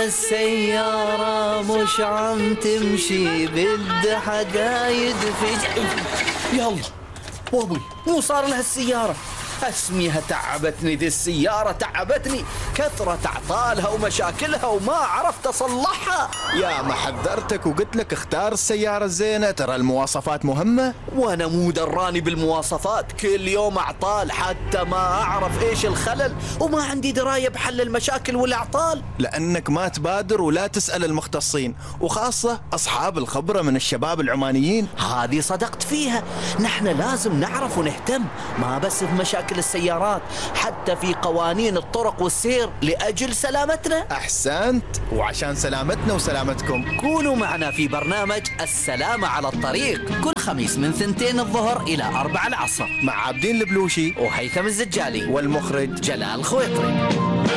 السيارة مش عم تمشي، بدها حدايد يلا وابوي مو صار لها السيارة. اسميها تعبتني ذي السيارة، تعبتني كثرة اعطالها ومشاكلها وما عرفت اصلحها. يا ما حذرتك وقلت لك اختار السيارة الزينة، ترى المواصفات مهمة. وانا مو دراني بالمواصفات، كل يوم اعطال حتى ما اعرف ايش الخلل، وما عندي دراية بحل المشاكل والاعطال. لانك ما تبادر ولا تسأل المختصين، وخاصة اصحاب الخبرة من الشباب العمانيين. هذه صدقت فيها، نحن لازم نعرف ونهتم، ما بس في مشاكل السيارات، حتى في قوانين الطرق والسير لأجل سلامتنا. أحسنت، وعشان سلامتنا وسلامتكم كونوا معنا في برنامج السلامة على الطريق كل خميس من 2 الظهر إلى 4 العصر مع عابدين البلوشي وهيثم الزجالي والمخرج جلال خويطري.